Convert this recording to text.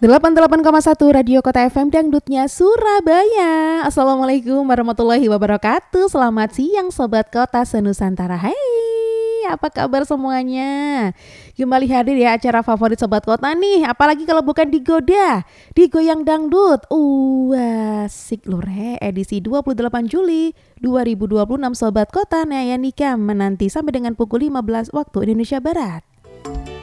88,1 Radio Kota FM Dangdutnya Surabaya. Assalamualaikum warahmatullahi wabarakatuh. Selamat siang Sobat Kota Senusantara. Hai, apa kabar semuanya? Kembali hadir ya acara favorit Sobat Kota nih. Apalagi kalau bukan digoda, digoyang dangdut. Asik loh re. Edisi 28 Juli 2026 Sobat Kota Naya Nikah menanti sampai dengan pukul 15 waktu Indonesia Barat.